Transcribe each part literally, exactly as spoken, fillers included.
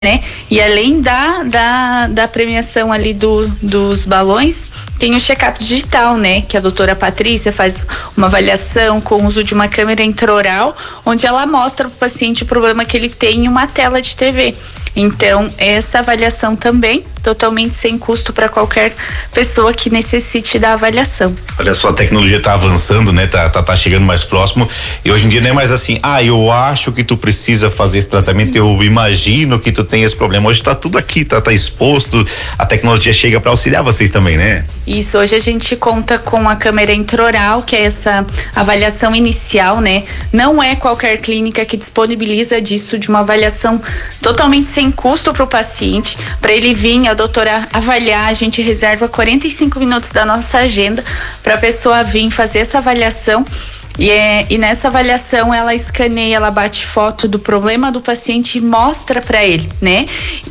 né? E além da, da, da premiação ali do, dos balões, tem o check-up digital, né? Que a doutora Patrícia faz uma avaliação com o uso de uma câmera intraoral, onde ela mostra para o paciente o problema que ele tem em uma tela de T V. Então, essa avaliação também, totalmente sem custo para qualquer pessoa que necessite da avaliação. Olha só, a tecnologia está avançando, né? Tá, tá, tá chegando mais próximo. E hoje em dia não é mais assim, ah, eu acho que tu precisa fazer esse tratamento, eu imagino que tu tem esse problema. Hoje tá tudo aqui, tá, tá exposto. A tecnologia chega para auxiliar vocês também, né? Isso, hoje a gente conta com a câmera intraoral, que é essa avaliação inicial, né? Não é qualquer clínica que disponibiliza disso, de uma avaliação totalmente sem custo para o paciente. Para ele vir, a doutora avaliar, a gente reserva quarenta e cinco minutos da nossa agenda para a pessoa vir fazer essa avaliação. E, é, e nessa avaliação ela escaneia, ela bate foto do problema do paciente e mostra para ele, né?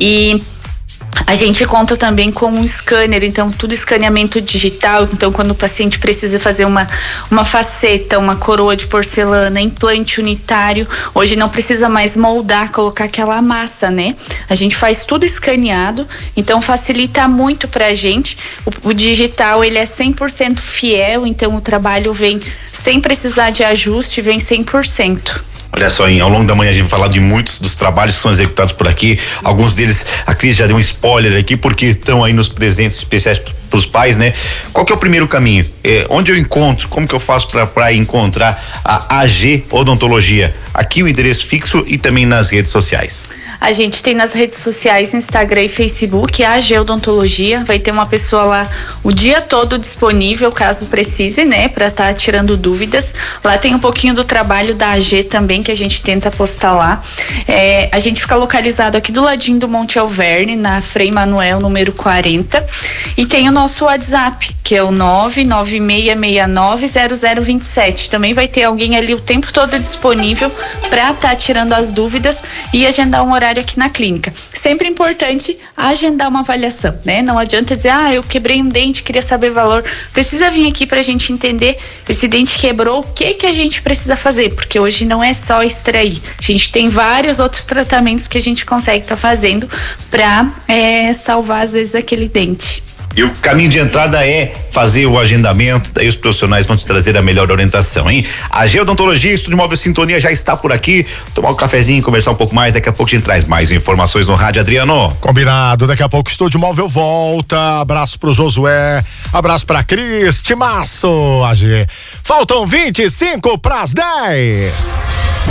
E a gente conta também com um scanner, então tudo escaneamento digital. Então, quando o paciente precisa fazer uma, uma faceta, uma coroa de porcelana, implante unitário, hoje não precisa mais moldar, colocar aquela massa, né? A gente faz tudo escaneado, então facilita muito pra gente. O, o digital, ele é cem por cento fiel, então o trabalho vem sem precisar de ajuste, vem cem por cento. Olha só, hein, ao longo da manhã a gente vai falar de muitos dos trabalhos que são executados por aqui. Alguns deles, a Cris já deu um spoiler aqui, porque estão aí nos presentes especiais para os pais, né? Qual que é o primeiro caminho? É, onde eu encontro? Como que eu faço para encontrar a A G Odontologia? Aqui o endereço fixo e também nas redes sociais. A gente tem nas redes sociais, Instagram e Facebook, a A G Odontologia. Vai ter uma pessoa lá o dia todo disponível, caso precise, né? Pra estar tá tirando dúvidas. Lá tem um pouquinho do trabalho da A G também, que a gente tenta postar lá. É, a gente fica localizado aqui do ladinho do Monte Alverne, na Frei Manuel, número quarenta. E tem o nosso WhatsApp, que é o nove nove seis seis nove zero zero dois sete. Também vai ter alguém ali o tempo todo disponível pra estar tá tirando as dúvidas e agendar um horário aqui na clínica. Sempre importante agendar uma avaliação, né? Não adianta dizer, ah, eu quebrei um dente, queria saber valor. Precisa vir aqui pra gente entender esse dente quebrou, o que que a gente precisa fazer, porque hoje não é só extrair. A gente tem vários outros tratamentos que a gente consegue estar tá fazendo pra é, salvar às vezes aquele dente. E o caminho de entrada é fazer o agendamento, daí os profissionais vão te trazer a melhor orientação, hein? A A G Odontologia, Estúdio Móvel Sintonia já está por aqui. Tomar um cafezinho, conversar um pouco mais, daqui a pouco a gente traz mais informações no rádio, Adriano. Combinado, daqui a pouco o Estúdio Móvel volta. Abraço pro Josué, abraço pra Cris, timaço, A G. Faltam vinte e cinco pras dez.